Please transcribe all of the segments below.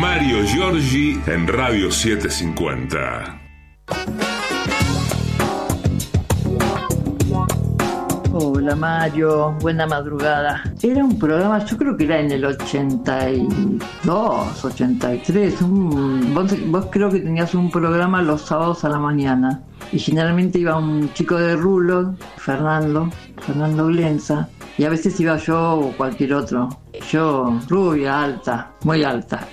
Mario Giorgi en Radio 750. Hola Mario, buena madrugada. Era un programa, yo creo que era en el 82, 83. Vos creo que tenías un programa los sábados a la mañana. Y generalmente iba un chico de rulo, Fernando Glenza. Y a veces iba yo o cualquier otro. Yo, rubia, alta, muy alta.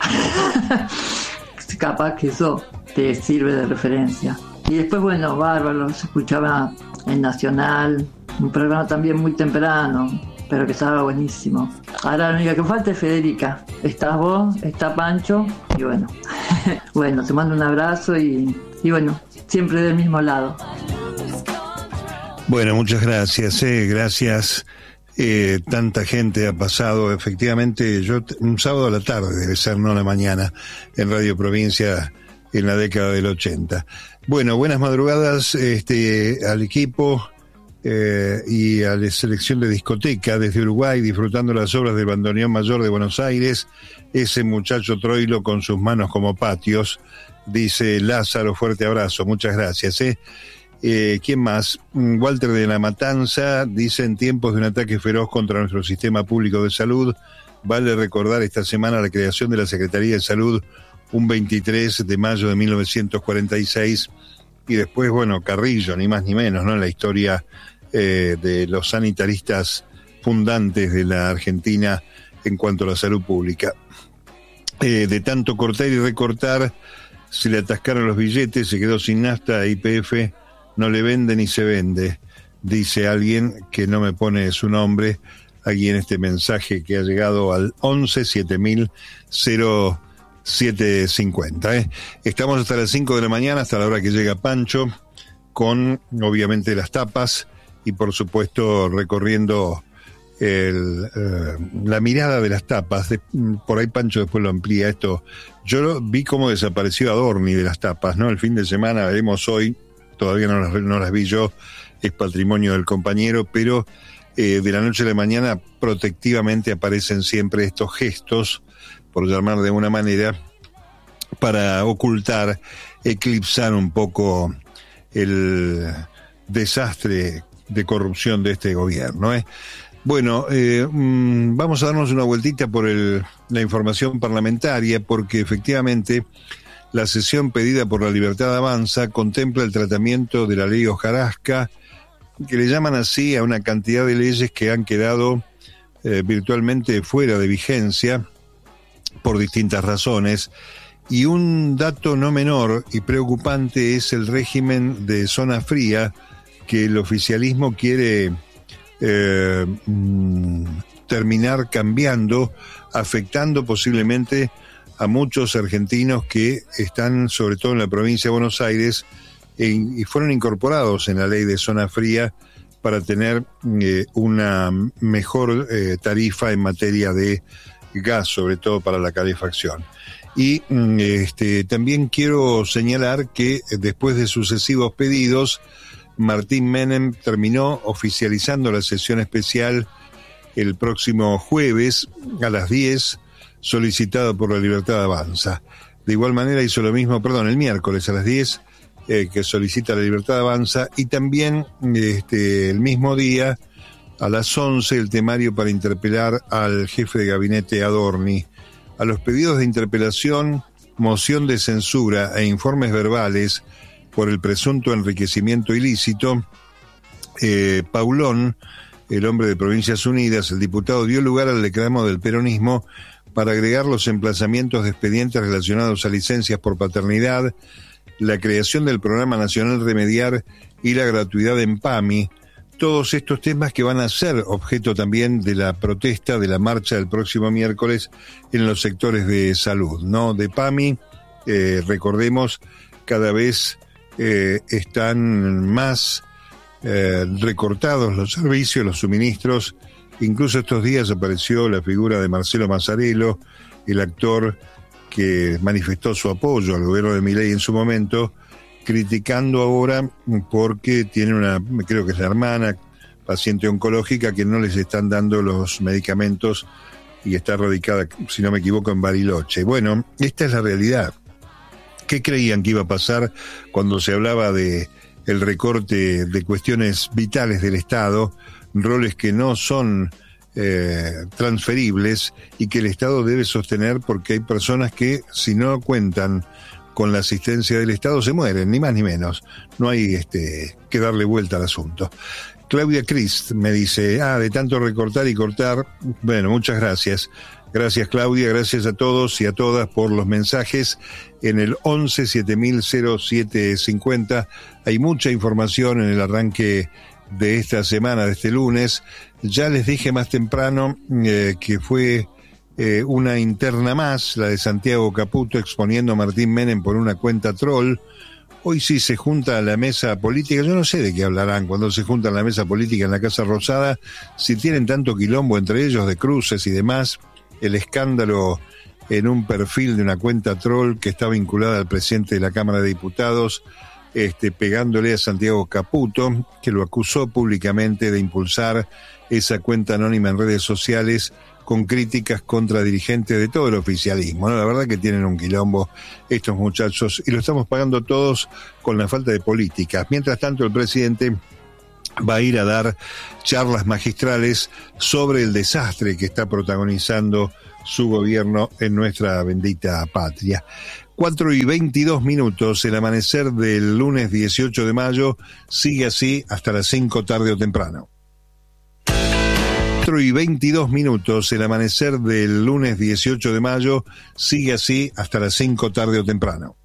Capaz que eso te sirve de referencia. Y después, bueno, bárbaro, se escuchaba en Nacional. Un programa también muy temprano, pero que estaba buenísimo. Ahora la única que falta es Federica. Estás vos, está Pancho, y bueno. Bueno, te mando un abrazo y bueno, siempre del mismo lado. Bueno, muchas gracias, gracias. Tanta gente ha pasado, efectivamente, yo un sábado a la tarde, debe ser, no a la mañana, en Radio Provincia en la década del 80. Bueno, buenas madrugadas al equipo. Y a la selección de discoteca desde Uruguay, disfrutando las obras del bandoneón mayor de Buenos Aires, ese muchacho Troilo con sus manos como patios, dice Lázaro, fuerte abrazo, muchas gracias. ¿Quién más? Walter de la Matanza dice: en tiempos de un ataque feroz contra nuestro sistema público de salud, vale recordar esta semana la creación de la Secretaría de Salud un 23 de mayo de 1946, y después, bueno, Carrillo, ni más ni menos, ¿no? En la historia de los sanitaristas fundantes de la Argentina en cuanto a la salud pública. De tanto cortar y recortar, se le atascaron los billetes, se quedó sin nafta a YPF, no le vende ni se vende, dice alguien que no me pone su nombre aquí en este mensaje que ha llegado al 11-7000-0750. Estamos hasta las 5 de la mañana, hasta la hora que llega Pancho, con obviamente las tapas y por supuesto recorriendo la mirada de las tapas. Por ahí Pancho después lo amplía esto. Yo vi cómo desapareció Adorni de las tapas, ¿no? El fin de semana, veremos hoy, todavía no las vi yo, es patrimonio del compañero, pero de la noche a la mañana protectivamente aparecen siempre estos gestos, por llamar de una manera, para ocultar, eclipsar un poco el desastre de corrupción de este gobierno. Bueno, vamos a darnos una vueltita por la información parlamentaria, porque efectivamente la sesión pedida por La Libertad Avanza contempla el tratamiento de la ley hojarasca, que le llaman así a una cantidad de leyes que han quedado virtualmente fuera de vigencia por distintas razones. Y un dato no menor y preocupante es el régimen de zona fría que el oficialismo quiere terminar cambiando, afectando posiblemente a muchos argentinos que están sobre todo en la provincia de Buenos Aires y fueron incorporados en la ley de zona fría para tener una mejor tarifa en materia de gas, sobre todo para la calefacción. Y también quiero señalar que después de sucesivos pedidos, Martín Menem terminó oficializando la sesión especial el próximo jueves a las 10, solicitado por La Libertad Avanza. De igual manera hizo lo mismo, el miércoles a las 10, que solicita La Libertad Avanza, y también el mismo día a las 11 el temario para interpelar al jefe de gabinete Adorni. A los pedidos de interpelación, moción de censura e informes verbales por el presunto enriquecimiento ilícito, Paulón, el hombre de Provincias Unidas, el diputado, dio lugar al reclamo del peronismo para agregar los emplazamientos de expedientes relacionados a licencias por paternidad, la creación del Programa Nacional Remediar y la gratuidad en PAMI. Todos estos temas que van a ser objeto también de la protesta, de la marcha del próximo miércoles en los sectores de salud, ¿no? De PAMI, recordemos, cada vez están más recortados los servicios, los suministros. Incluso estos días apareció la figura de Marcelo Mazzarello, el actor que manifestó su apoyo al gobierno de Milei en su momento, criticando ahora porque tiene creo que es la hermana, paciente oncológica, que no les están dando los medicamentos y está radicada, si no me equivoco, en Bariloche. Bueno, esta es la realidad. ¿Qué creían que iba a pasar cuando se hablaba de el recorte de cuestiones vitales del Estado, roles que no son transferibles y que el Estado debe sostener porque hay personas que, si no cuentan con la asistencia del Estado, se mueren, ni más ni menos? No hay que darle vuelta al asunto. Claudia Crist me dice, de tanto recortar y cortar. Bueno, muchas gracias. Gracias, Claudia, gracias a todos y a todas por los mensajes en el 11 7000 Hay mucha información en el arranque de esta semana, de este lunes. Ya les dije más temprano que fue una interna más, la de Santiago Caputo exponiendo a Martín Menem por una cuenta troll. Hoy sí se junta la mesa política, yo no sé de qué hablarán cuando se juntan la mesa política en la Casa Rosada, si tienen tanto quilombo entre ellos de cruces y demás. El escándalo en un perfil de una cuenta troll que está vinculada al presidente de la Cámara de Diputados, pegándole a Santiago Caputo, que lo acusó públicamente de impulsar esa cuenta anónima en redes sociales con críticas contra dirigentes de todo el oficialismo, ¿no? La verdad que tienen un quilombo estos muchachos y lo estamos pagando todos con la falta de política. Mientras tanto, el presidente va a ir a dar charlas magistrales sobre el desastre que está protagonizando su gobierno en nuestra bendita patria. 4:22, el amanecer del lunes 18 de mayo sigue así hasta las 5 tarde o temprano. 4:22, el amanecer del lunes 18 de mayo sigue así hasta las 5 tarde o temprano.